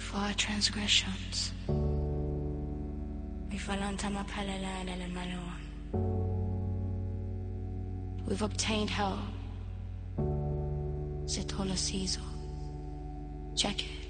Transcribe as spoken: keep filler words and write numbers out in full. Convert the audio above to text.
for our transgressions. We've obtained help. Check it.